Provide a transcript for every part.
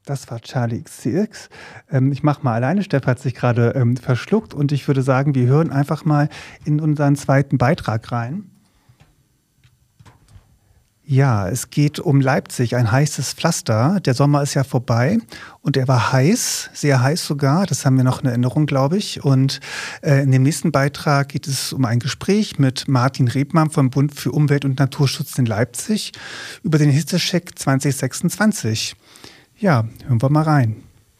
Das war Charlie XCX. Ich mache mal alleine. Steff hat sich gerade verschluckt und ich würde sagen, wir hören einfach mal in unseren zweiten Beitrag rein. Ja, es geht um Leipzig, ein heißes Pflaster. Der Sommer ist ja vorbei und er war heiß, sehr heiß sogar. Das haben wir noch in Erinnerung, glaube ich. Und in dem nächsten Beitrag geht es um ein Gespräch mit Martin Rebmann vom Bund für Umwelt und Naturschutz in Leipzig über den Hitzecheck 2026. Ja, hören wir mal rein.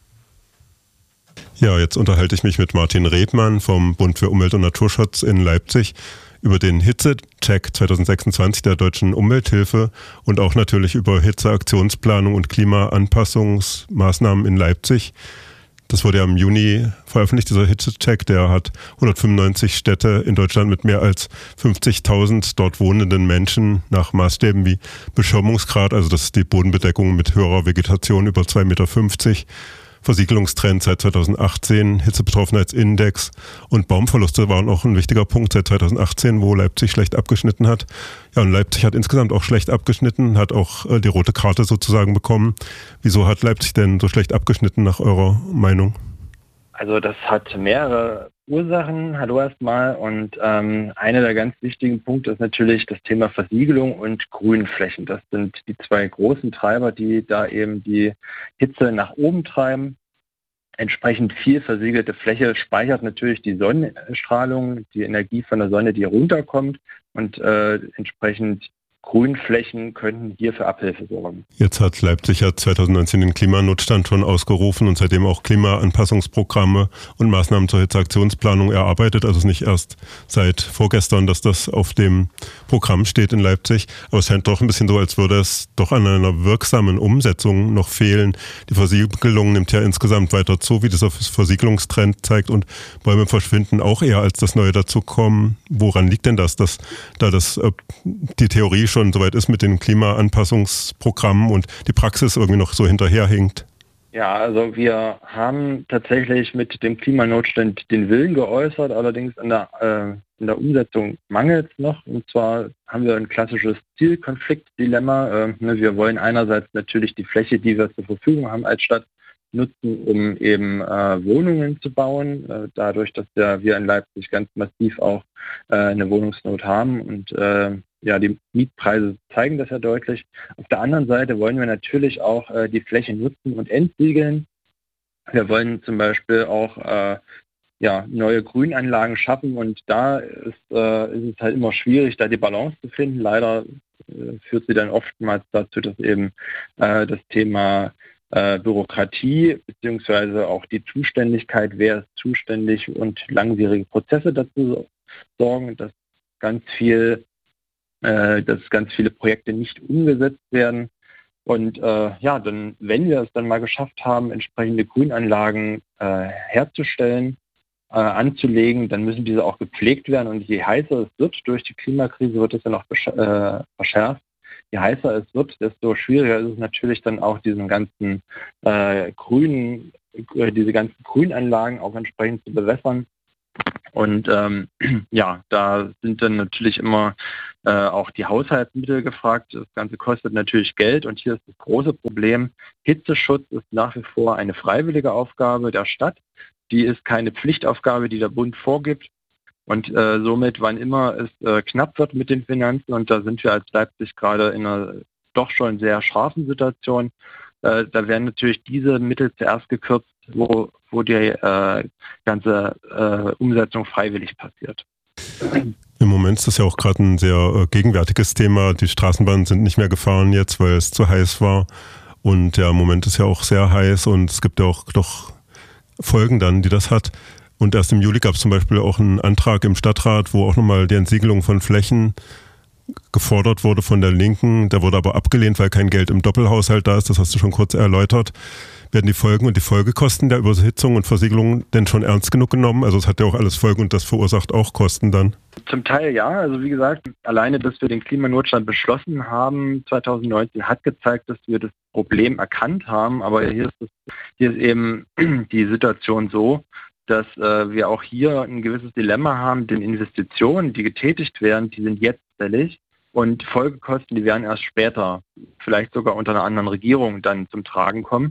Ja, jetzt unterhalte ich mich mit Martin Rebmann vom Bund für Umwelt und Naturschutz in Leipzig über den Hitzecheck 2026 der Deutschen Umwelthilfe und auch natürlich über Hitzeaktionsplanung und Klimaanpassungsmaßnahmen in Leipzig. Das wurde ja im Juni veröffentlicht, dieser Hitzecheck. Der hat 195 Städte in Deutschland mit mehr als 50.000 dort wohnenden Menschen nach Maßstäben wie Beschirmungsgrad, also das ist die Bodenbedeckung mit höherer Vegetation über 2,50 Meter, Versiegelungstrend seit 2018, Hitzebetroffenheitsindex und Baumverluste waren auch ein wichtiger Punkt seit 2018, wo Leipzig schlecht abgeschnitten hat. Ja, und Leipzig hat insgesamt auch schlecht abgeschnitten, hat auch die rote Karte sozusagen bekommen. Wieso hat Leipzig denn so schlecht abgeschnitten nach eurer Meinung? Also das hat mehrere Ursachen. Hallo erstmal. Und einer der ganz wichtigen Punkte ist natürlich das Thema Versiegelung und Grünflächen. Das sind die zwei großen Treiber, die da eben die Hitze nach oben treiben. Entsprechend viel versiegelte Fläche speichert natürlich die Sonnenstrahlung, die Energie von der Sonne, die runterkommt und entsprechend Grünflächen könnten hier für Abhilfe sorgen. Jetzt hat Leipzig ja 2019 den Klimanotstand schon ausgerufen und seitdem auch Klimaanpassungsprogramme und Maßnahmen zur Hitzeaktionsplanung erarbeitet. Also es ist nicht erst seit vorgestern, dass das auf dem Programm steht in Leipzig. Aber es scheint doch ein bisschen so, als würde es doch an einer wirksamen Umsetzung noch fehlen. Die Versiegelung nimmt ja insgesamt weiter zu, wie dieser Versiegelungstrend zeigt. Und Bäume verschwinden auch eher, als das Neue dazukommen. Woran liegt denn das, dass da die Theorie schon soweit ist mit den Klimaanpassungsprogrammen und die Praxis irgendwie noch so hinterherhinkt? Ja, also wir haben tatsächlich mit dem Klimanotstand den Willen geäußert, allerdings in der Umsetzung mangelt es noch. Und zwar haben wir ein klassisches Zielkonfliktdilemma. Wir wollen einerseits natürlich die Fläche, die wir zur Verfügung haben als Stadt, nutzen, um eben Wohnungen zu bauen, dadurch, dass wir in Leipzig ganz massiv auch eine Wohnungsnot haben und die Mietpreise zeigen das ja deutlich. Auf der anderen Seite wollen wir natürlich auch die Fläche nutzen und entsiegeln. Wir wollen zum Beispiel auch neue Grünanlagen schaffen und da ist es halt immer schwierig, da die Balance zu finden. Leider führt sie dann oftmals dazu, dass eben das Thema Bürokratie beziehungsweise auch die Zuständigkeit, wer ist zuständig und langwierige Prozesse dazu sorgen, dass ganz viele Projekte nicht umgesetzt werden. Und dann, wenn wir es dann mal geschafft haben, entsprechende Grünanlagen herzustellen, anzulegen, dann müssen diese auch gepflegt werden. Und je heißer es wird, durch die Klimakrise wird es ja noch verschärft, je heißer es wird, desto schwieriger ist es natürlich dann auch diese ganzen Grünanlagen auch entsprechend zu bewässern. Und da sind dann natürlich immer auch die Haushaltsmittel gefragt. Das Ganze kostet natürlich Geld und hier ist das große Problem. Hitzeschutz ist nach wie vor eine freiwillige Aufgabe der Stadt. Die ist keine Pflichtaufgabe, die der Bund vorgibt. Und somit, wann immer es knapp wird mit den Finanzen, und da sind wir als Leipzig gerade in einer doch schon sehr scharfen Situation, da werden natürlich diese Mittel zuerst gekürzt, wo die ganze Umsetzung freiwillig passiert. Im Moment ist das ja auch gerade ein sehr gegenwärtiges Thema. Die Straßenbahnen sind nicht mehr gefahren jetzt, weil es zu heiß war. Und ja, im Moment ist ja auch sehr heiß und es gibt ja auch doch Folgen dann, die das hat. Und erst im Juli gab es zum Beispiel auch einen Antrag im Stadtrat, wo auch nochmal die Entsiegelung von Flächen gefordert wurde von der Linken. Der wurde aber abgelehnt, weil kein Geld im Doppelhaushalt da ist. Das hast du schon kurz erläutert. Werden die Folgen und die Folgekosten der Überhitzung und Versiegelung denn schon ernst genug genommen? Also es hat ja auch alles Folgen und das verursacht auch Kosten dann. Zum Teil ja. Also wie gesagt, alleine, dass wir den Klimanotstand beschlossen haben 2019, hat gezeigt, dass wir das Problem erkannt haben. Aber hier ist eben die Situation so, dass wir auch hier ein gewisses Dilemma haben, denn Investitionen, die getätigt werden, die sind jetzt fällig und Folgekosten, die werden erst später, vielleicht sogar unter einer anderen Regierung dann zum Tragen kommen.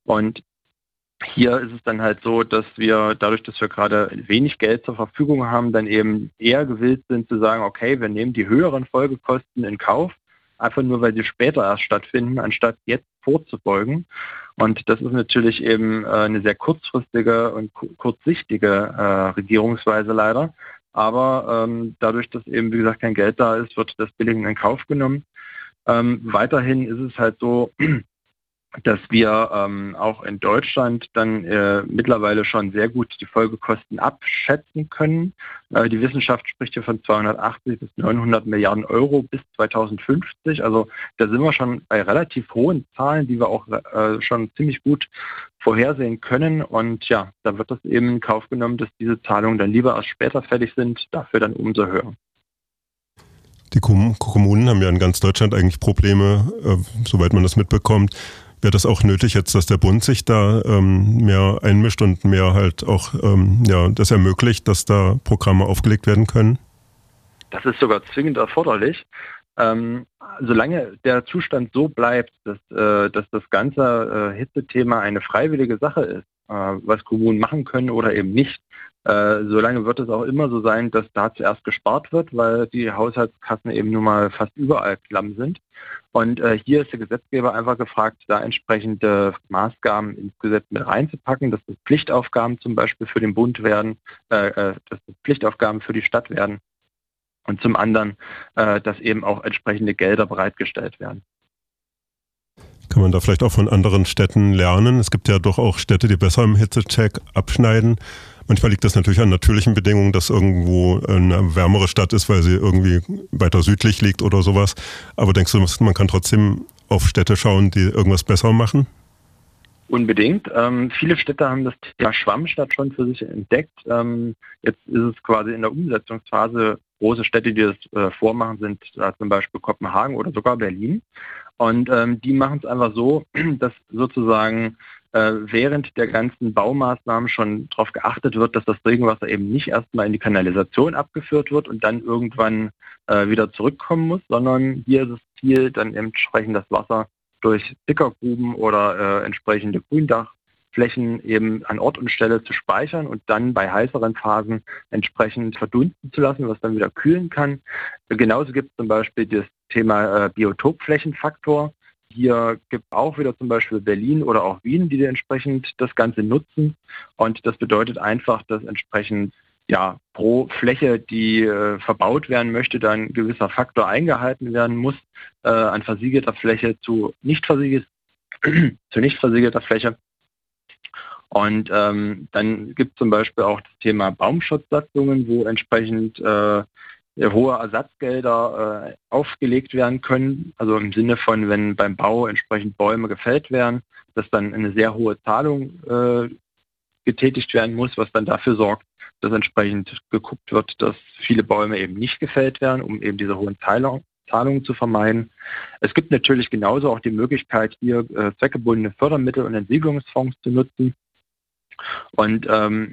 Und hier ist es dann halt so, dass wir dadurch, dass wir gerade wenig Geld zur Verfügung haben, dann eben eher gewillt sind zu sagen, okay, wir nehmen die höheren Folgekosten in Kauf, einfach nur, weil sie später erst stattfinden, anstatt jetzt vorzubeugen. Und das ist natürlich eben eine sehr kurzfristige und kurzsichtige Regierungsweise leider. Aber dadurch, dass eben, wie gesagt, kein Geld da ist, wird das billigend in Kauf genommen. Weiterhin ist es halt so, dass wir auch in Deutschland dann mittlerweile schon sehr gut die Folgekosten abschätzen können. Die Wissenschaft spricht hier von 280 bis 900 Milliarden Euro bis 2050. Also da sind wir schon bei relativ hohen Zahlen, die wir auch schon ziemlich gut vorhersehen können. Und ja, da wird das eben in Kauf genommen, dass diese Zahlungen dann lieber erst später fällig sind, dafür dann umso höher. Die Kommunen haben ja in ganz Deutschland eigentlich Probleme, soweit man das mitbekommt. Wäre das auch nötig jetzt, dass der Bund sich da mehr einmischt und mehr halt auch das ermöglicht, dass da Programme aufgelegt werden können? Das ist sogar zwingend erforderlich. Solange der Zustand so bleibt, dass das ganze Hitzethema eine freiwillige Sache ist, was Kommunen machen können oder eben nicht, solange wird es auch immer so sein, dass da zuerst gespart wird, weil die Haushaltskassen eben nun mal fast überall klamm sind. Und hier ist der Gesetzgeber einfach gefragt, da entsprechende Maßgaben ins Gesetz mit reinzupacken, dass das Pflichtaufgaben zum Beispiel für den Bund werden, dass das Pflichtaufgaben für die Stadt werden und zum anderen, dass eben auch entsprechende Gelder bereitgestellt werden. Kann man da vielleicht auch von anderen Städten lernen? Es gibt ja doch auch Städte, die besser im Hitzecheck abschneiden. Manchmal liegt das natürlich an natürlichen Bedingungen, dass irgendwo eine wärmere Stadt ist, weil sie irgendwie weiter südlich liegt oder sowas. Aber denkst du, man kann trotzdem auf Städte schauen, die irgendwas besser machen? Unbedingt. Viele Städte haben das Thema Schwammstadt schon für sich entdeckt. Jetzt ist es quasi in der Umsetzungsphase. Große Städte, die das vormachen, sind zum Beispiel Kopenhagen oder sogar Berlin. Und die machen es einfach so, dass sozusagen während der ganzen Baumaßnahmen schon darauf geachtet wird, dass das Regenwasser eben nicht erstmal in die Kanalisation abgeführt wird und dann irgendwann wieder zurückkommen muss, sondern hier ist das Ziel, dann entsprechend das Wasser durch Pickergruben oder entsprechende Gründachflächen eben an Ort und Stelle zu speichern und dann bei heißeren Phasen entsprechend verdunsten zu lassen, was dann wieder kühlen kann. Genauso gibt es zum Beispiel das Thema Biotopflächenfaktor. Hier gibt es auch wieder zum Beispiel Berlin oder auch Wien, die entsprechend das Ganze nutzen. Und das bedeutet einfach, dass entsprechend pro Fläche, die verbaut werden möchte, dann ein gewisser Faktor eingehalten werden muss, an versiegelter Fläche zu nicht versiegelter Fläche. Und dann gibt es zum Beispiel auch das Thema Baumschutzsatzungen, wo entsprechend hohe Ersatzgelder aufgelegt werden können. Also im Sinne von, wenn beim Bau entsprechend Bäume gefällt werden, dass dann eine sehr hohe Zahlung getätigt werden muss, was dann dafür sorgt, dass entsprechend geguckt wird, dass viele Bäume eben nicht gefällt werden, um eben diese hohen Zahlungen zu vermeiden. Es gibt natürlich genauso auch die Möglichkeit, hier zweckgebundene Fördermittel und Entsiegelungsfonds zu nutzen. Und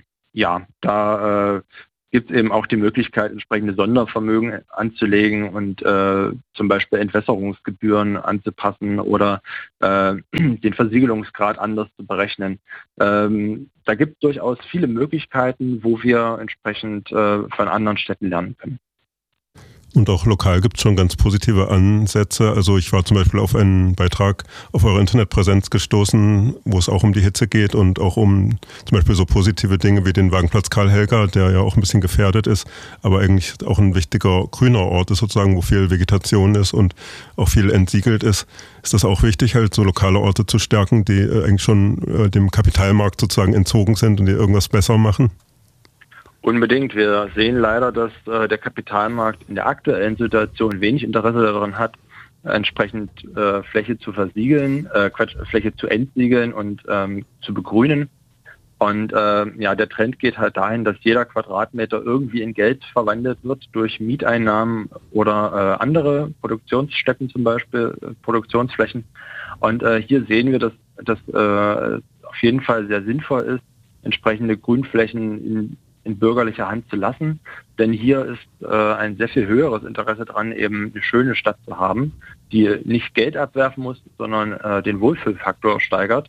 da gibt es eben auch die Möglichkeit, entsprechende Sondervermögen anzulegen und zum Beispiel Entwässerungsgebühren anzupassen oder den Versiegelungsgrad anders zu berechnen. Da gibt es durchaus viele Möglichkeiten, wo wir entsprechend von anderen Städten lernen können. Und auch lokal gibt es schon ganz positive Ansätze. Also ich war zum Beispiel auf einen Beitrag auf eurer Internetpräsenz gestoßen, wo es auch um die Hitze geht und auch um zum Beispiel so positive Dinge wie den Wagenplatz Karl-Helga, der ja auch ein bisschen gefährdet ist, aber eigentlich auch ein wichtiger grüner Ort ist sozusagen, wo viel Vegetation ist und auch viel entsiegelt ist. Ist das auch wichtig, halt so lokale Orte zu stärken, die eigentlich schon dem Kapitalmarkt sozusagen entzogen sind und die irgendwas besser machen? Unbedingt. Wir sehen leider, dass der Kapitalmarkt in der aktuellen Situation wenig Interesse daran hat, entsprechend Fläche zu versiegeln, Fläche zu entsiegeln und zu begrünen. Und der Trend geht halt dahin, dass jeder Quadratmeter irgendwie in Geld verwandelt wird durch Mieteinnahmen oder andere Produktionsstätten, zum Beispiel Produktionsflächen. Und hier sehen wir, dass das auf jeden Fall sehr sinnvoll ist, entsprechende Grünflächen in bürgerlicher Hand zu lassen, denn hier ist ein sehr viel höheres Interesse dran, eben eine schöne Stadt zu haben, die nicht Geld abwerfen muss, sondern den Wohlfühlfaktor steigert.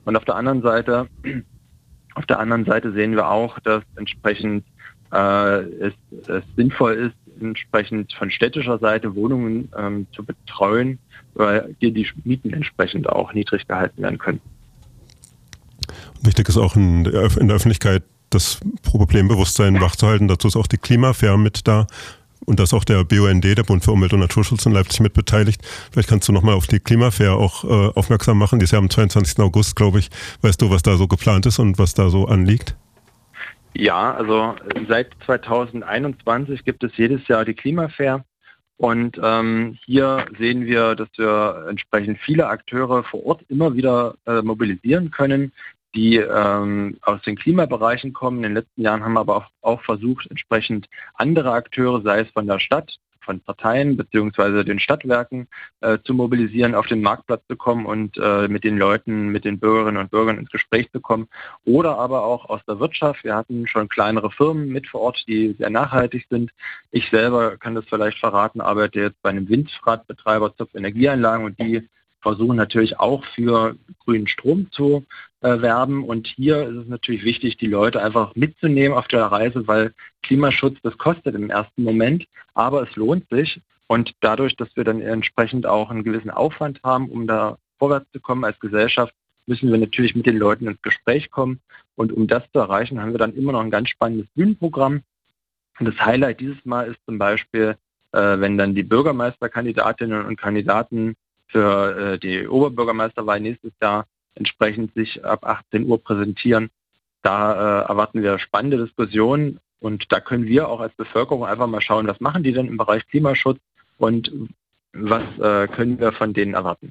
Und auf der anderen Seite sehen wir auch, dass entsprechend es sinnvoll ist, entsprechend von städtischer Seite Wohnungen zu betreuen, weil hier die Mieten entsprechend auch niedrig gehalten werden können. Wichtig ist auch in der Öffentlichkeit das Problembewusstsein wachzuhalten. Dazu ist auch die Klimafair mit da und da ist auch der BUND, der Bund für Umwelt und Naturschutz in Leipzig, mit beteiligt. Vielleicht kannst du nochmal auf die Klimafair auch aufmerksam machen. Die ist ja am 22. August, glaube ich. Weißt du, was da so geplant ist und was da so anliegt? Ja, also seit 2021 gibt es jedes Jahr die Klimafair. Und hier sehen wir, dass wir entsprechend viele Akteure vor Ort immer wieder mobilisieren können, die aus den Klimabereichen kommen. In den letzten Jahren haben wir aber auch versucht, entsprechend andere Akteure, sei es von der Stadt, von Parteien bzw. den Stadtwerken zu mobilisieren, auf den Marktplatz zu kommen und mit den Leuten, mit den Bürgerinnen und Bürgern ins Gespräch zu kommen. Oder aber auch aus der Wirtschaft. Wir hatten schon kleinere Firmen mit vor Ort, die sehr nachhaltig sind. Ich selber kann das vielleicht verraten, arbeite jetzt bei einem Windradbetreiber Zopf Energieanlagen und die versuchen natürlich auch für grünen Strom zu werben. Und hier ist es natürlich wichtig, die Leute einfach mitzunehmen auf der Reise, weil Klimaschutz, das kostet im ersten Moment, aber es lohnt sich. Und dadurch, dass wir dann entsprechend auch einen gewissen Aufwand haben, um da vorwärts zu kommen als Gesellschaft, müssen wir natürlich mit den Leuten ins Gespräch kommen. Und um das zu erreichen, haben wir dann immer noch ein ganz spannendes Bühnenprogramm. Und das Highlight dieses Mal ist zum Beispiel, wenn dann die Bürgermeisterkandidatinnen und Kandidaten für die Oberbürgermeisterwahl nächstes Jahr entsprechend sich ab 18 Uhr präsentieren. Da erwarten wir spannende Diskussionen und da können wir auch als Bevölkerung einfach mal schauen, was machen die denn im Bereich Klimaschutz und was können wir von denen erwarten.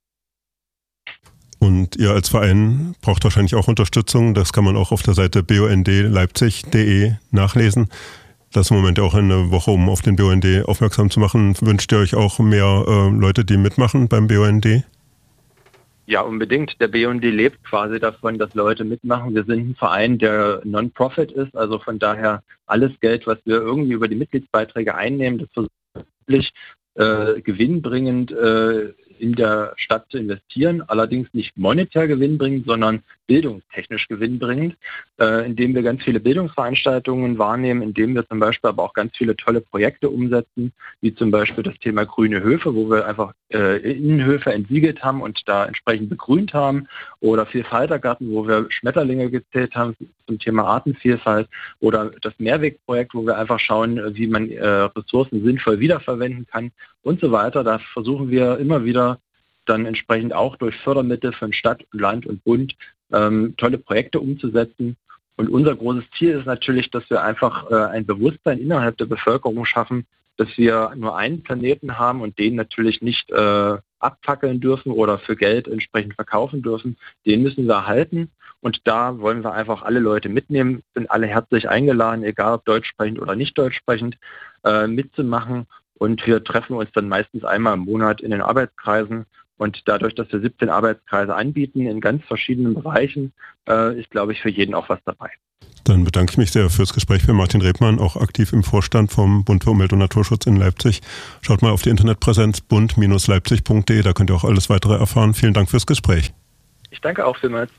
Und ihr als Verein braucht wahrscheinlich auch Unterstützung. Das kann man auch auf der Seite bundleipzig.de nachlesen. Das ist im Moment auch eine Woche, um auf den BUND aufmerksam zu machen. Wünscht ihr euch auch mehr Leute, die mitmachen beim BUND? Ja, unbedingt. Der BUND lebt quasi davon, dass Leute mitmachen. Wir sind ein Verein, der Non-Profit ist. Also von daher alles Geld, was wir irgendwie über die Mitgliedsbeiträge einnehmen, das versuchen wir wirklich gewinnbringend in der Stadt zu investieren, allerdings nicht monetär gewinnbringend, sondern bildungstechnisch gewinnbringend, indem wir ganz viele Bildungsveranstaltungen wahrnehmen, indem wir zum Beispiel aber auch ganz viele tolle Projekte umsetzen, wie zum Beispiel das Thema grüne Höfe, wo wir einfach Innenhöfe entsiegelt haben und da entsprechend begrünt haben, oder Vielfaltergarten, wo wir Schmetterlinge gezählt haben zum Thema Artenvielfalt, oder das Mehrwegprojekt, wo wir einfach schauen, wie man Ressourcen sinnvoll wiederverwenden kann und so weiter. Da versuchen wir immer wieder dann entsprechend auch durch Fördermittel von Stadt, Land und Bund tolle Projekte umzusetzen. Und unser großes Ziel ist natürlich, dass wir einfach ein Bewusstsein innerhalb der Bevölkerung schaffen, dass wir nur einen Planeten haben und den natürlich nicht abfackeln dürfen oder für Geld entsprechend verkaufen dürfen. Den müssen wir erhalten. Und da wollen wir einfach alle Leute mitnehmen, sind alle herzlich eingeladen, egal ob deutsch sprechend oder nicht deutsch sprechend, mitzumachen. Und wir treffen uns dann meistens einmal im Monat in den Arbeitskreisen. Und dadurch, dass wir 17 Arbeitskreise anbieten in ganz verschiedenen Bereichen, ist, glaube ich, für jeden auch was dabei. Dann bedanke ich mich sehr fürs Gespräch für Martin Rebmann, auch aktiv im Vorstand vom Bund für Umwelt und Naturschutz in Leipzig. Schaut mal auf die Internetpräsenz bund-leipzig.de, da könnt ihr auch alles weitere erfahren. Vielen Dank fürs Gespräch. Ich danke auch vielmals.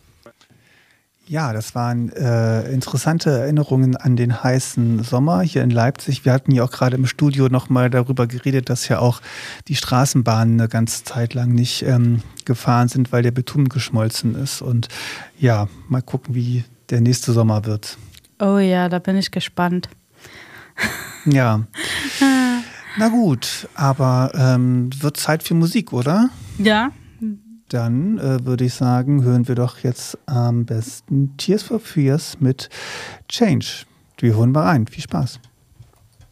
Ja, das waren interessante Erinnerungen an den heißen Sommer hier in Leipzig. Wir hatten ja auch gerade im Studio nochmal darüber geredet, dass ja auch die Straßenbahnen eine ganze Zeit lang nicht gefahren sind, weil der Bitumen geschmolzen ist. Und ja, mal gucken, wie der nächste Sommer wird. Oh ja, da bin ich gespannt. Ja. Na gut, aber wird Zeit für Musik, oder? Ja. Dann würde ich sagen, hören wir doch jetzt am besten Tears for Fears mit Change. Wir hören mal rein. Viel Spaß.